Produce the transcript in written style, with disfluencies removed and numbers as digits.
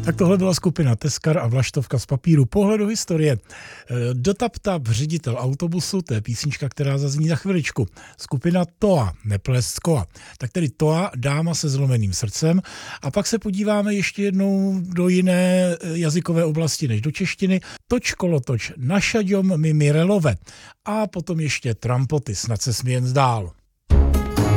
Tak tohle byla skupina Teskar a Vlaštovka z papíru. Pohled do historie. Dotap-tap, ředitel autobusu, to je písnička, která zazní za chviličku. Skupina Toa, neplést koa. Tak tedy Toa, dáma se zlomeným srdcem. A pak se podíváme ještě jednou do jiné jazykové oblasti než do češtiny. Toč kolotoč, našaďom mi mirelove. A potom ještě trampoty, snad se smějem zdál.